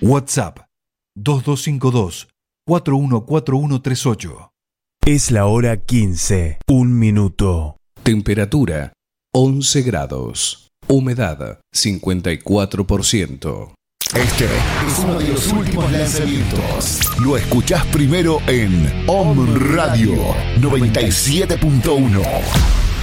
WhatsApp 2252-414138. Es la hora 15, 1 minuto. Temperatura 11 grados. Humedad 54%. Este es uno de los últimos lanzamientos. Lo escuchás primero en Om Radio 97.1.